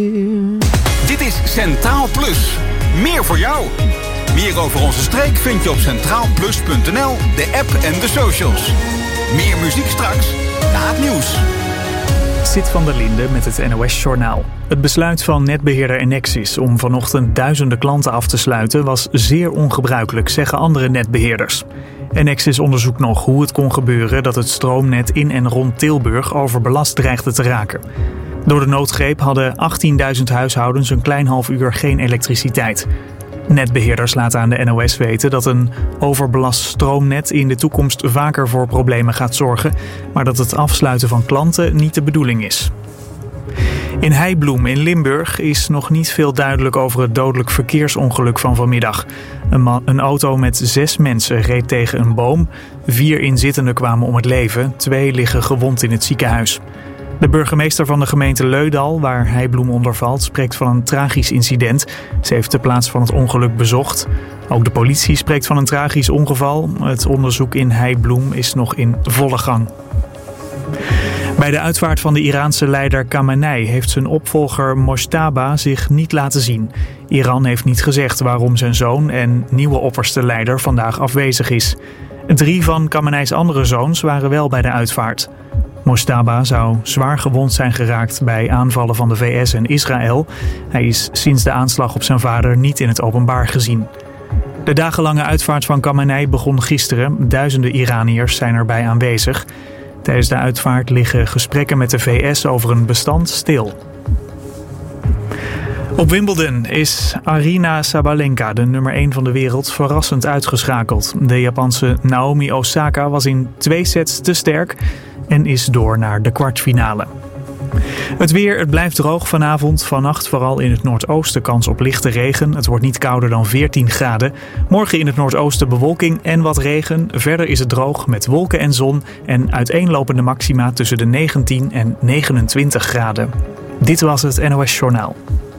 Dit is Centraal Plus. Meer voor jou. Meer over onze streek vind je op centraalplus.nl, de app en de socials. Meer muziek straks na het nieuws. Sit van der Linde met het NOS-journaal. Het besluit van netbeheerder Enexis om vanochtend duizenden klanten af te sluiten was zeer ongebruikelijk, zeggen andere netbeheerders. Enexis onderzoekt nog hoe het kon gebeuren dat het stroomnet in en rond Tilburg overbelast dreigde te raken. Door de noodgreep hadden 18.000 huishoudens een klein half uur geen elektriciteit. Netbeheerders laten aan de NOS weten dat een overbelast stroomnet in de toekomst vaker voor problemen gaat zorgen, maar dat het afsluiten van klanten niet de bedoeling is. In Heibloem in Limburg is nog niet veel duidelijk over het dodelijk verkeersongeluk van vanmiddag. Een auto met 6 mensen reed tegen een boom. 4 inzittenden kwamen om het leven, 2 liggen gewond in het ziekenhuis. De burgemeester van de gemeente Leudal, waar Heibloem onder valt, spreekt van een tragisch incident. Ze heeft de plaats van het ongeluk bezocht. Ook de politie spreekt van een tragisch ongeval. Het onderzoek in Heibloem is nog in volle gang. Bij de uitvaart van de Iraanse leider Khamenei heeft zijn opvolger Mojtaba zich niet laten zien. Iran heeft niet gezegd waarom zijn zoon en nieuwe opperste leider vandaag afwezig is. 3 van Khamenei's andere zoons waren wel bij de uitvaart. Mojtaba zou zwaar gewond zijn geraakt bij aanvallen van de VS en Israël. Hij is sinds de aanslag op zijn vader niet in het openbaar gezien. De dagenlange uitvaart van Khamenei begon gisteren. Duizenden Iraniërs zijn erbij aanwezig. Tijdens de uitvaart liggen gesprekken met de VS over een bestand stil. Op Wimbledon is Aryna Sabalenka, de nummer 1 van de wereld, verrassend uitgeschakeld. De Japanse Naomi Osaka was in 2 sets te sterk en is door naar de kwartfinale. Het weer, het blijft droog vanavond. Vannacht vooral in het noordoosten kans op lichte regen. Het wordt niet kouder dan 14 graden. Morgen in het noordoosten bewolking en wat regen. Verder is het droog met wolken en zon en uiteenlopende maxima tussen de 19 en 29 graden. Dit was het NOS Journaal.